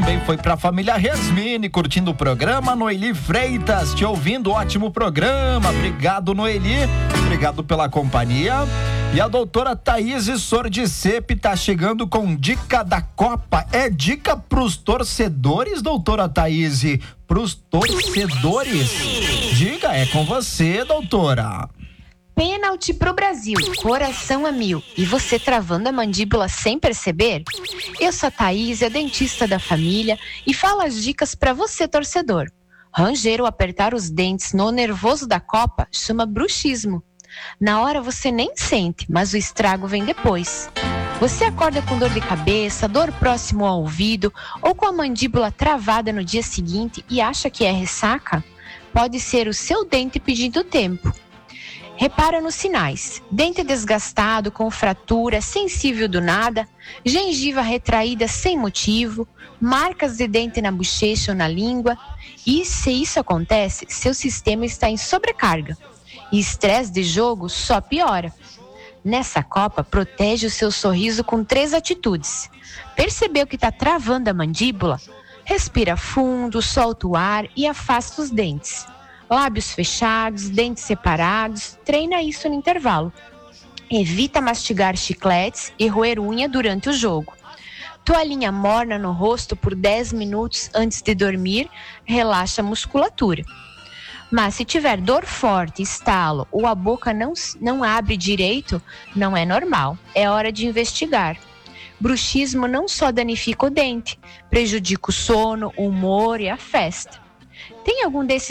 também foi pra família Resmini, curtindo o programa. Noeli Freitas, te ouvindo, ótimo programa. Obrigado, Noeli. Obrigado pela companhia. E a doutora Thaís Sordicepe tá chegando com dica da Copa. É dica pros torcedores, doutora Thaís? Pros torcedores? Diga, é com você, doutora. Pênalti pro Brasil, coração a mil. E você travando a mandíbula sem perceber? Eu sou a Thaís, a dentista da família, e falo as dicas para você, torcedor. Ranger ou apertar os dentes no nervoso da Copa chama bruxismo. Na hora você nem sente, mas o estrago vem depois. Você acorda com dor de cabeça, dor próximo ao ouvido ou com a mandíbula travada no dia seguinte e acha que é ressaca? Pode ser o seu dente pedindo tempo. Repara nos sinais: dente desgastado, com fratura, sensível do nada, gengiva retraída sem motivo, marcas de dente na bochecha ou na língua. E se isso acontece, seu sistema está em sobrecarga. E estresse de jogo só piora. Nessa Copa, protege o seu sorriso com 3 atitudes. Percebeu que está travando a mandíbula? Respira fundo, solta o ar e afasta os dentes. Lábios fechados, dentes separados, treina isso no intervalo. Evita mastigar chicletes e roer unha durante o jogo. Toalhinha morna no rosto por 10 minutos antes de dormir, relaxa a musculatura. Mas se tiver dor forte, estalo ou a boca não abre direito, não é normal, é hora de investigar. Bruxismo não só danifica o dente, prejudica o sono, o humor e a festa. Tem algum desses